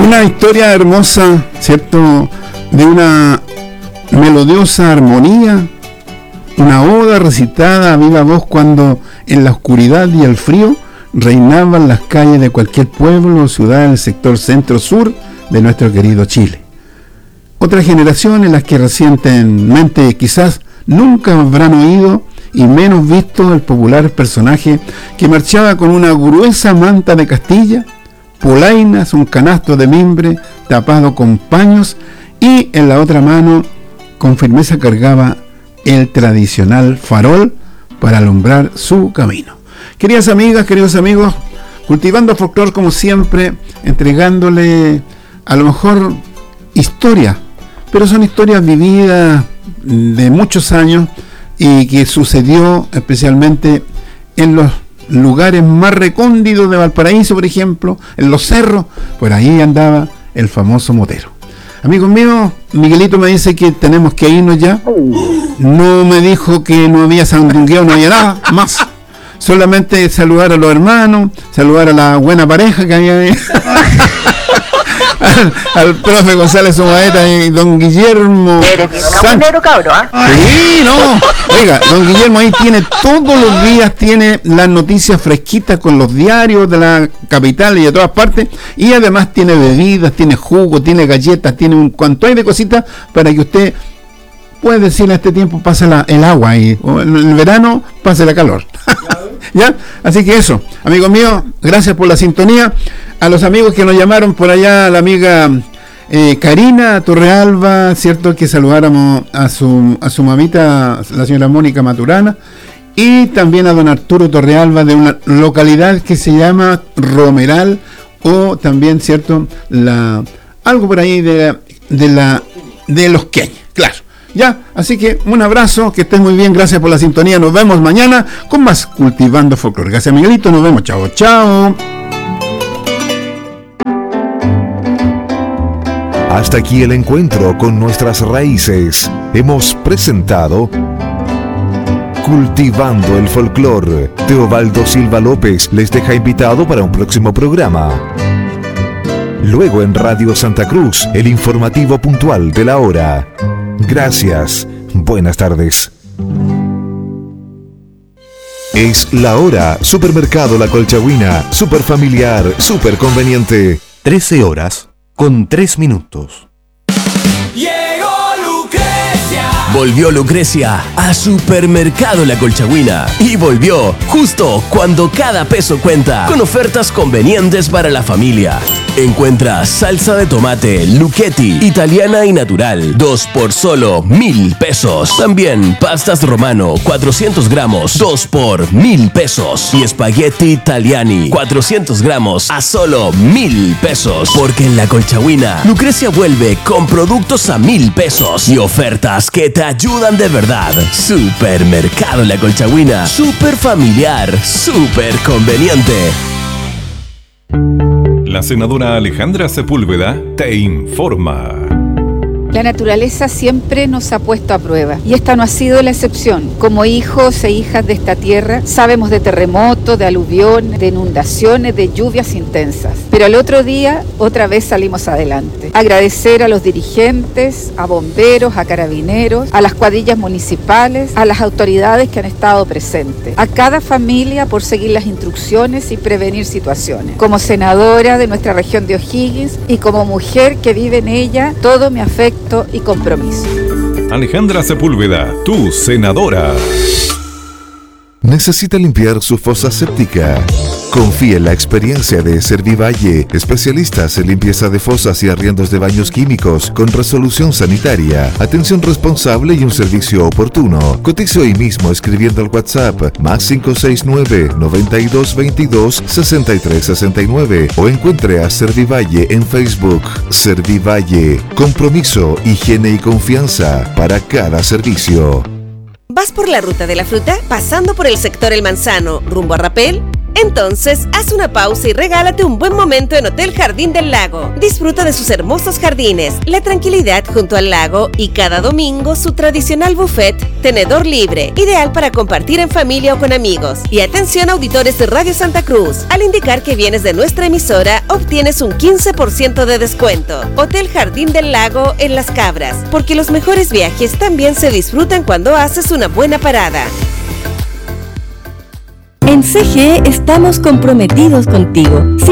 Una historia hermosa, ¿cierto? De una melodiosa armonía, una oda recitada a viva voz cuando en la oscuridad y el frío reinaban las calles de cualquier pueblo o ciudad del sector centro-sur de nuestro querido Chile. Otras generaciones, las que recientemente quizás nunca habrán oído y menos visto el popular personaje que marchaba con una gruesa manta de Castilla, polainas, un canasto de mimbre tapado con paños y en la otra mano con firmeza cargaba el tradicional farol para alumbrar su camino. Queridas amigas, queridos amigos, cultivando folclor como siempre, entregándole a lo mejor historia, pero son historias vividas de muchos años y que sucedió especialmente en los lugares más recónditos de Valparaíso, por ejemplo, en los cerros. Por ahí andaba el famoso motero. Amigos míos, Miguelito me dice que tenemos que irnos ya. No me dijo que no había sandungueo, no había nada más. Solamente saludar a los hermanos, saludar a la buena pareja que había ahí. al profe González Zumaeta y don Guillermo. Eres bien negro, cabro, ¿ah? Sí, no. Oiga, don Guillermo ahí tiene todos los días, tiene las noticias fresquitas con los diarios de la capital y de todas partes, y además tiene bebidas, tiene jugo, tiene galletas, tiene un cuanto hay de cositas para que usted puede decirle a este tiempo pase el agua y o en el verano pase la calor. ¿Ya? Así que eso, amigos míos, gracias por la sintonía. A los amigos que nos llamaron por allá, la amiga Karina Torrealba, cierto, que saludáramos a su mamita, la señora Mónica Maturana, y también a don Arturo Torrealba de una localidad que se llama Romeral, o también, cierto, algo por ahí de los Queñes, claro. Ya, así que un abrazo, que estés muy bien, gracias por la sintonía, nos vemos mañana con más Cultivando Folclor. Gracias, Miguelito, nos vemos, chao, chao. Hasta aquí el encuentro con nuestras raíces. Hemos presentado Cultivando el Folclor. Teobaldo Silva López les deja invitado para un próximo programa. Luego en Radio Santa Cruz, el informativo puntual de la hora. Gracias. Buenas tardes. Es la hora. Supermercado La Colchagüina. Super familiar, super conveniente. 13 horas con 3 minutos. Llegó Lucrecia. Volvió Lucrecia a Supermercado La Colchagüina. Y volvió justo cuando cada peso cuenta, con ofertas convenientes para la familia. Encuentra salsa de tomate Lucchetti, italiana y natural, 2 por solo 1,000 pesos. También pastas romano, 400 gramos, 2 por 1,000 pesos. Y espagueti italiani, 400 gramos, a solo 1,000 pesos. Porque en La Colchagüina, Lucrecia vuelve con productos a 1,000 pesos y ofertas que te ayudan de verdad. Supermercado La Colchagüina, super familiar, super conveniente. La senadora Alejandra Sepúlveda te informa. La naturaleza siempre nos ha puesto a prueba y esta no ha sido la excepción. Como hijos e hijas de esta tierra, sabemos de terremotos, de aluviones, de inundaciones, de lluvias intensas. Pero el otro día, otra vez salimos adelante. Agradecer a los dirigentes, a bomberos, a carabineros, a las cuadrillas municipales, a las autoridades que han estado presentes, a cada familia por seguir las instrucciones y prevenir situaciones. Como senadora de nuestra región de O'Higgins y como mujer que vive en ella, todo me afecta y compromiso. Alejandra Sepúlveda, tu senadora. ¿Necesita limpiar su fosa séptica? Confía en la experiencia de Servivalle, especialistas en limpieza de fosas y arriendos de baños químicos con resolución sanitaria, atención responsable y un servicio oportuno. Cotice hoy mismo escribiendo al WhatsApp más 569-9222-6369 o encuentre a Servivalle en Facebook. Servivalle, compromiso, higiene y confianza para cada servicio. ¿Vas por la ruta de la fruta? ¿Pasando por el sector El Manzano, rumbo a Rapel? Entonces, haz una pausa y regálate un buen momento en Hotel Jardín del Lago. Disfruta de sus hermosos jardines, la tranquilidad junto al lago y cada domingo su tradicional buffet, tenedor libre, ideal para compartir en familia o con amigos. Y atención auditores de Radio Santa Cruz, al indicar que vienes de nuestra emisora, obtienes un 15% de descuento. Hotel Jardín del Lago en Las Cabras, porque los mejores viajes también se disfrutan cuando haces una buena parada. En CGE estamos comprometidos contigo.